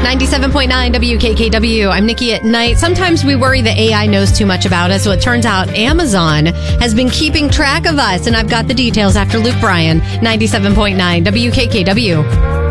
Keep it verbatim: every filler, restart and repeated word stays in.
ninety-seven point nine W K K W. I'm Nikki at Night. Sometimes we worry that A I knows too much about us, so it turns out Amazon has been keeping track of us, and I've got the details after Luke Bryan, ninety-seven point nine W K K W.